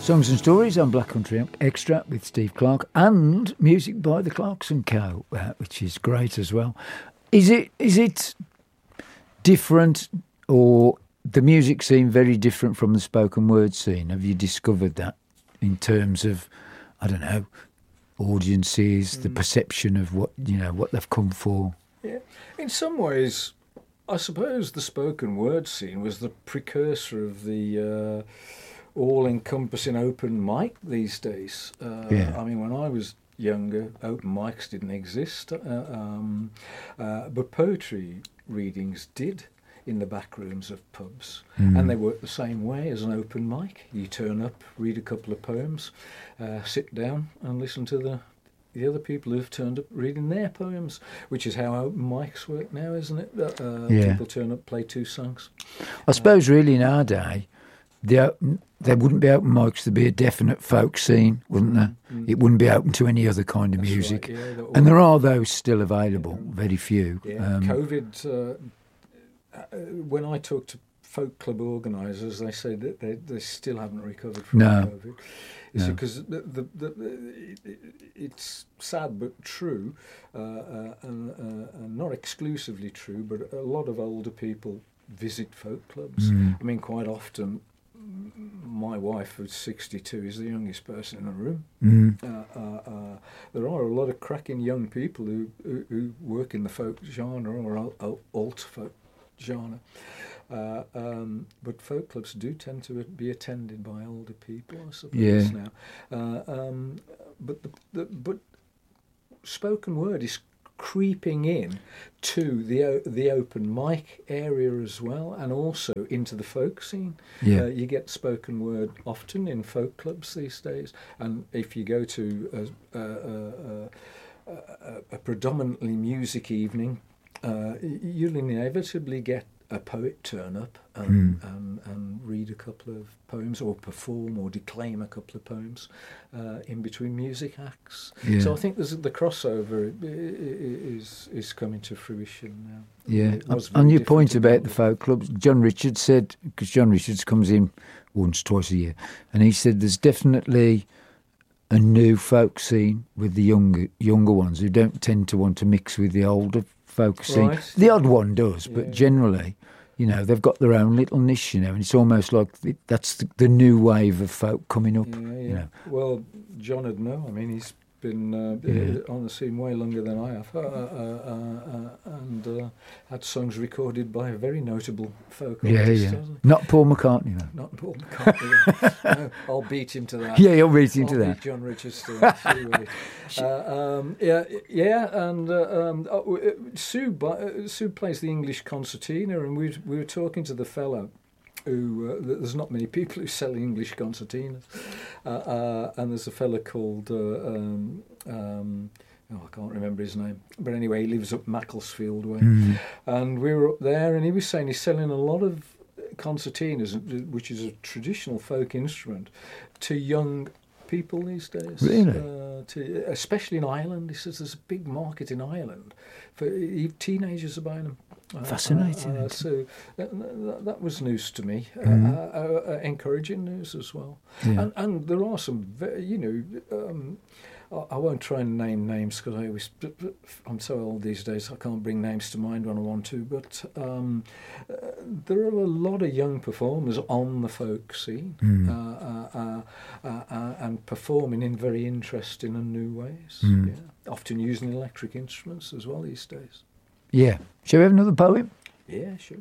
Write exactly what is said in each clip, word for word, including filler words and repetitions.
Songs and Stories on Black Country Extra with Steve Clark, and music by the Clarkson Co, uh, which is great as well. Is it is it different, or the music scene very different from the spoken word scene? Have you discovered that in terms of, I don't know, audiences, mm. the perception of what, you know, what they've come for? Yeah, in some ways, I suppose the spoken word scene was the precursor of the uh, all-encompassing open mic these days. Uh, yeah. I mean, when I was younger, open mics didn't exist, uh, um, uh, but poetry readings did in the back rooms of pubs, mm. and they work the same way as an open mic. You turn up, read a couple of poems, uh, sit down and listen to the the other people who've turned up reading their poems, which is how open mics work now, isn't it? Uh, yeah. People turn up, play two songs. I suppose uh, really in our day, there, there wouldn't be open mics, there'd be a definite folk scene, wouldn't there? Mm. It wouldn't be open to any other kind of That's music. Right, yeah, and there are those still available, yeah. very few. Yeah. Um, COVID, uh, uh, when I talk to folk club organisers, they say that they, they still haven't recovered from no. COVID. It's no. because the, the, the, the, it, it's sad but true, uh, uh, and, uh, and not exclusively true, but a lot of older people visit folk clubs. Mm. I mean, quite often, my wife, who's sixty-two, is the youngest person in the room. Mm. Uh, uh, uh, there are a lot of cracking young people who, who, who work in the folk genre or alt folk genre. Uh, um, but folk clubs do tend to be attended by older people, I suppose, yeah. now. Uh, um, but the, the, but spoken word is creeping in to the the open mic area as well, and also into the folk scene. Yeah. Uh, you get spoken word often in folk clubs these days, and if you go to a, a, a, a, a predominantly music evening, uh, you'll inevitably get a poet turn up and, mm. and, and read a couple of poems, or perform or declaim a couple of poems uh, in between music acts. Yeah. So I think there's the crossover is is coming to fruition now. Yeah, on your point about the folk clubs, John Richards said, because John Richards comes in once, twice a year, and he said there's definitely a new folk scene with the younger younger ones who don't tend to want to mix with the older folk scene. Right. The odd one does, but yeah. generally, you know, they've got their own little niche, you know, and it's almost like the, that's the, the new wave of folk coming up. Yeah, yeah. You know. Well, John would know. I mean, he's been uh, yeah. on the scene way longer than I have, uh, uh, uh, and uh, had songs recorded by a very notable folk yeah, artist. Yeah, Hasn't he? Not Paul McCartney, though. Not Paul McCartney. No, I'll beat him to that. Yeah, you'll beat him I'll to beat that. John Richards to that. uh, um, yeah, yeah, and uh, um, uh, Sue, uh, Sue plays the English concertina, and we we were talking to the fellow. Who uh, there's not many people who sell English concertinas, uh, uh, and there's a fella called uh, um, um, oh I can't remember his name, but anyway he lives up Macclesfield way, mm. and we were up there, and he was saying he's selling a lot of concertinas, which is a traditional folk instrument, to young people these days. Really? Uh, to, especially in Ireland. He says there's a big market in Ireland for teenagers are buying them. Fascinating. Uh, uh, so that, that, that was news to me. Mm. Uh, uh, uh, encouraging news as well. Yeah. And, and there are some, very, you know, um, I, I won't try and name names because I always, I'm so old these days I can't bring names to mind when I want to. But um, uh, there are a lot of young performers on the folk scene mm. uh, uh, uh, uh, and performing in very interesting and new ways. Mm. Yeah. Often using electric instruments as well these days. Yeah. Shall we have another poem? Yeah, sure.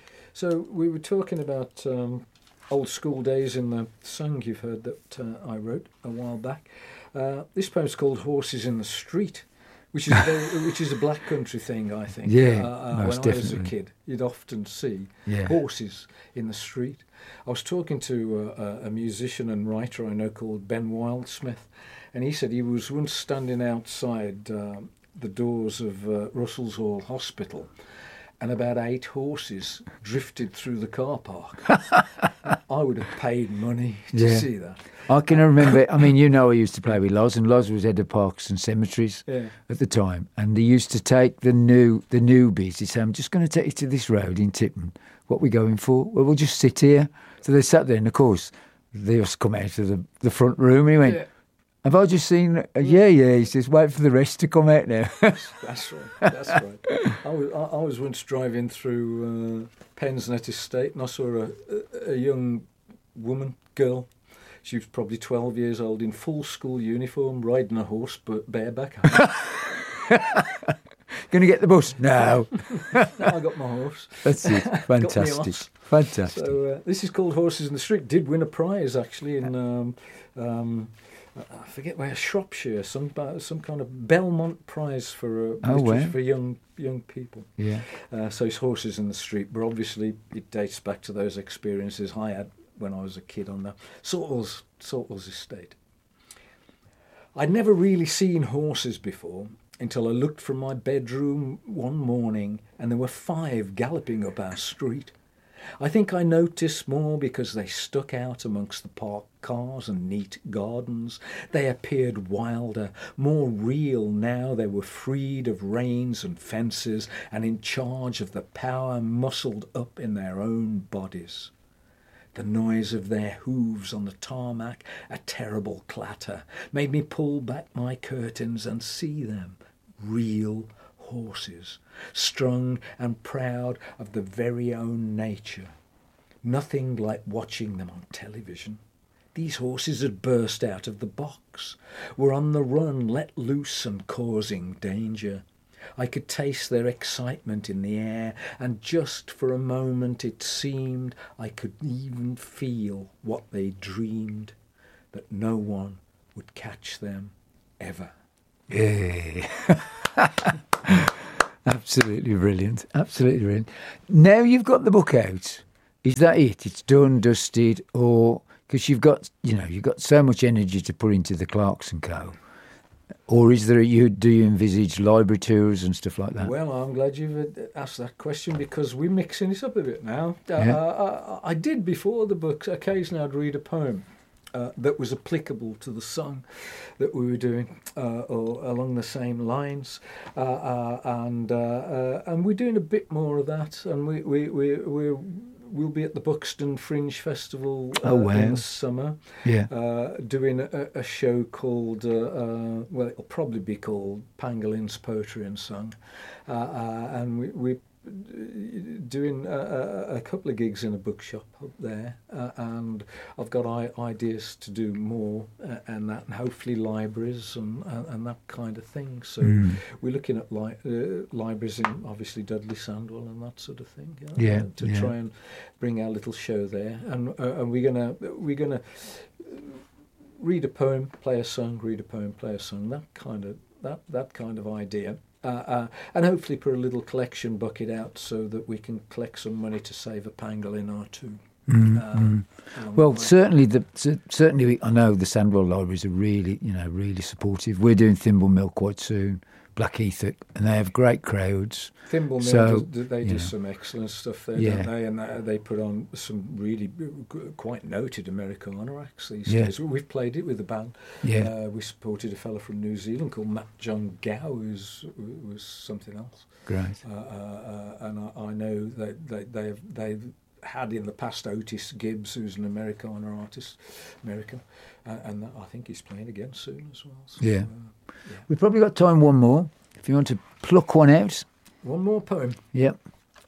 So we were talking about um, old school days in the song you've heard that uh, I wrote a while back. Uh, this poem's called Horses in the Street, which is a very, which is a black country thing, I think. Yeah, uh, uh, most when I was a definitely. kid, you'd often see Yeah. horses in the street. I was talking to uh, a musician and writer I know called Ben Wildsmith, and he said he was once standing outside um, the doors of uh, Russell's Hall Hospital, and about eight horses drifted through the car park. I would have paid money to Yeah. see that. I can remember, I mean, you know, I used to play with Loz, and Loz was head of Parks and Cemeteries Yeah. at the time, and they used to take the new the newbies. He'd say, I'm just going to take you to this road in Tipton. What are we going for? Well, we'll just sit here. So they sat there, and of course, they just come out of the, the front room. He went, Yeah. have I just seen... Uh, yeah, yeah. He says, wait for the rest to come out now. That's right. That's right. I was, I, I was once driving through uh, Pensnet Estate, and I saw a, a, a young woman, girl. She was probably twelve years old, in full school uniform, riding a horse, but bareback. Going to get the bus? No. No, I got my horse. That's it. Fantastic. Fantastic. So uh, this is called Horses in the Street. Did win a prize actually in um, um, I forget where, Shropshire, some some kind of Belmont prize for uh, oh, literature wow. for young young people. Yeah. Uh, so it's Horses in the Street, but obviously it dates back to those experiences I had when I was a kid on the Saltwell's Saltwell's estate. I'd never really seen horses before, until I looked from my bedroom one morning and there were five galloping up our street. I think I noticed more because they stuck out amongst the parked cars and neat gardens. They appeared wilder, more real now they were freed of reins and fences and in charge of the power muscled up in their own bodies. The noise of their hooves on the tarmac, a terrible clatter, made me pull back my curtains and see them, real horses, strong and proud of the very own nature. Nothing like watching them on television. These horses had burst out of the box, were on the run, let loose and causing danger. I could taste their excitement in the air, and just for a moment it seemed I could even feel what they dreamed, that no one would catch them ever. Yeah. Absolutely brilliant. Absolutely brilliant. Now you've got the book out. Is that it? It's done, dusted, or because you've got, you know, you've got so much energy to put into the Clarks and Co. Or is there, you do you envisage library tours and stuff like that? Well, I'm glad you've asked that question because we're mixing it up a bit now. Yeah. Uh, I, I did before the book. Occasionally, I'd read a poem uh, that was applicable to the song that we were doing, uh, or along the same lines, uh, uh, and uh, uh, and we're doing a bit more of that. And we we we we're. We'll be at the Buxton Fringe Festival uh, oh, wow. in the summer, yeah. uh, doing a, a show called, uh, uh, well, it'll probably be called Pangolin's Poetry and Song. Uh, uh, and we, we're doing a, a couple of gigs in a bookshop up there. Uh, and I've got I- ideas to do more uh, and that, and hopefully libraries and, and, and that kind of thing. So mm. we're looking at li- uh, libraries in obviously Dudley Sandwell and that sort of thing. You know, yeah, uh, to yeah. try and bring our little show there, and uh, and we're gonna we're gonna read a poem, play a song, read a poem, play a song. That kind of that that kind of idea, uh, uh, and hopefully put a little collection bucket out so that we can collect some money to save a pangolin or two. Mm, uh, mm. Well, certainly the certainly I know the Sandwell libraries are really you know really supportive. We're doing Thimble Mill quite soon. Blackheath, and they have great crowds. Thimble Mill, so, does, they do know. some excellent stuff there, yeah. don't they? And they, they put on some really quite noted Americana acts these yeah. days. We've played it with the band. Yeah. Uh, we supported a fellow from New Zealand called Matt John Gow, who was something else. Great. Uh, uh, and I, I know that they, they've, they've had in the past Otis Gibbs, who's an Americana artist, American, uh, and that, I think he's playing again soon as well. So, yeah. Uh, yeah. We've probably got time one more. If you want to pluck one out. One more poem. Yep.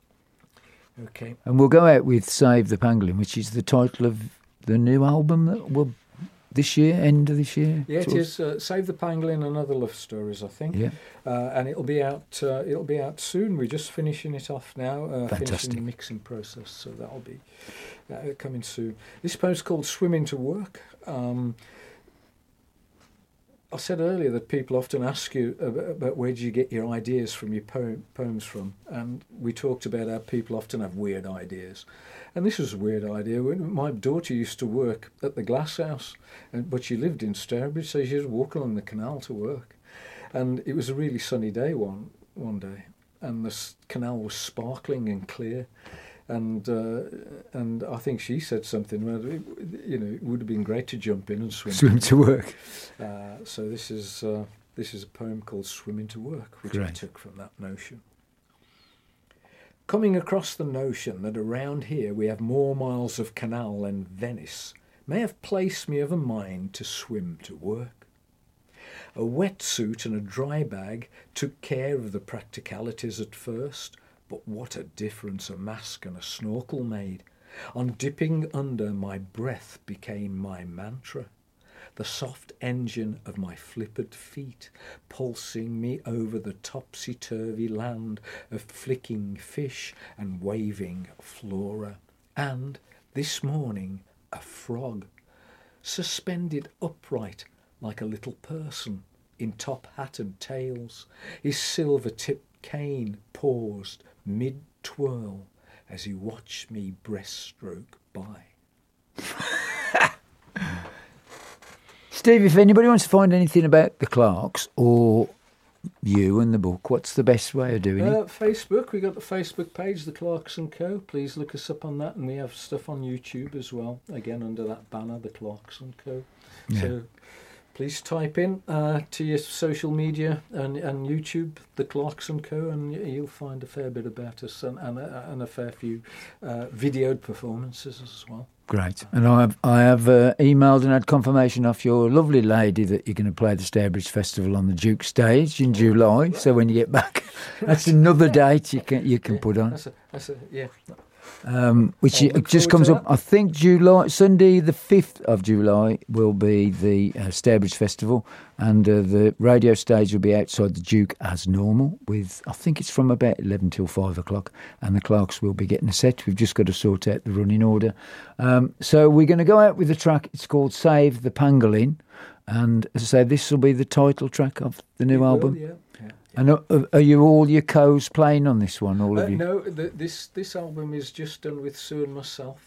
Okay. And we'll go out with Save the Pangolin, which is the title of the new album that will this year, end of this year. Yeah, it is. Uh, Save the Pangolin and Other Love Stories, I think. Yeah. Uh, and it'll be out. Uh, it'll be out soon. We're just finishing it off now. Uh, Fantastic. Finishing the mixing process, so that'll be uh, coming soon. This poem's called "Swimming to Work." Um, I said earlier that people often ask you about, about where do you get your ideas from, your poem, poems from, and we talked about how people often have weird ideas. And this was a weird idea. When my daughter used to work at the glass house, and, but she lived in Stourbridge, so she would walk along the canal to work. And it was a really sunny day one one day, and the canal was sparkling and clear. And uh, and I think she said something, well, you know, it would have been great to jump in and swim. Swim to work. Uh, so this is uh, this is a poem called "Swimming to Work," which Great. I took from that notion. Coming across the notion that around here we have more miles of canal than Venice, may have placed me of a mind to swim to work. A wetsuit and a dry bag took care of the practicalities at first, but what a difference a mask and a snorkel made. On dipping under, my breath became my mantra. The soft engine of my flippered feet, pulsing me over the topsy-turvy land of flicking fish and waving flora. And, this morning, a frog, suspended upright like a little person, in top hat and tails, his silver-tipped cane paused mid-twirl as he watched me breaststroke by. Steve, if anybody wants to find anything about the Clarks or you and the book, what's the best way of doing uh, it? Facebook, we got the Facebook page, The Clarks and Co. Please look us up on that, and we have stuff on YouTube as well, again under that banner, The Clarks and Co. Yeah. So please type in uh, to your social media and, and YouTube, The Clarks and Co, and you'll find a fair bit about us and, and, a, and a fair few uh, videoed performances as well. Great. And I have I have uh, emailed and had confirmation off your lovely lady that you're going to play the Stourbridge Festival on the Duke stage in July. So when you get back, that's another date you can you can yeah, put on. That's a, that's a, yeah. Um, which it just comes up, I think July, Sunday the fifth of July will be the uh, Stourbridge Festival, and uh, the radio stage will be outside the Duke as normal with, I think it's from about eleven till five o'clock, and the Clarks will be getting a set. We've just got to sort out the running order. Um, so we're going to go out with a track, it's called Save the Pangolin, and as I say, this will be the title track of the new it album. Will, yeah. Yeah. And are, are you all your co's playing on this one, all Uh, of you? no, the, this this album is just done with Sue and myself.